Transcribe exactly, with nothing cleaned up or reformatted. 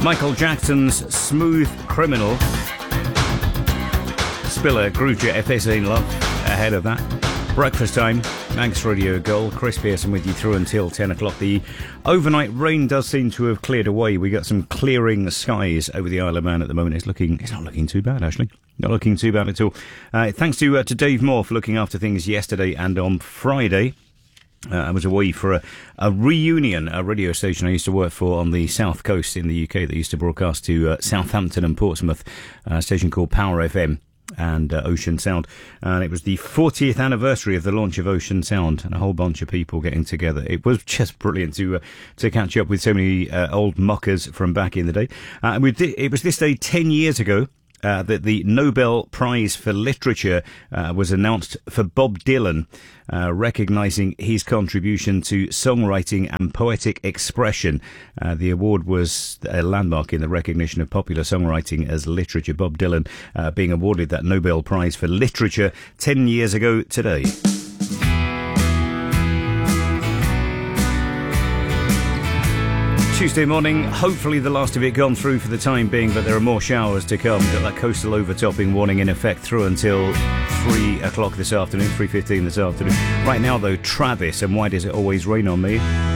Michael Jackson's Smooth Criminal. Spiller, Gruja, F S A in Love, ahead of that. Breakfast time, Manx Radio Gold, Chris Pearson with you through until ten o'clock. The overnight rain does seem to have cleared away. We got some clearing skies over the Isle of Man at the moment. It's looking, it's not looking too bad, actually. Not looking too bad at all. Uh, thanks to uh, to Dave Moore for looking after things yesterday and on Friday. Uh, I was away for a, a reunion, a radio station I used to work for on the south coast in the U K that used to broadcast to uh, Southampton and Portsmouth, a station called Power F M and uh, Ocean Sound. And it was the fortieth anniversary of the launch of Ocean Sound, and a whole bunch of people getting together. It was just brilliant to uh, to catch up with so many uh, old muckers from back in the day. Uh, and we did, it was this day ten years ago Uh, that the Nobel Prize for Literature uh, was announced for Bob Dylan, uh, recognising his contribution to songwriting and poetic expression. Uh, the award was a landmark in the recognition of popular songwriting as literature. Bob Dylan uh, being awarded that Nobel Prize for Literature ten years ago today. Tuesday morning, hopefully the last of it gone through for the time being, but there are more showers to come. Got that coastal overtopping warning in effect through until three o'clock this afternoon, three fifteen this afternoon. Right now, though, Travis, and why does it always rain on me?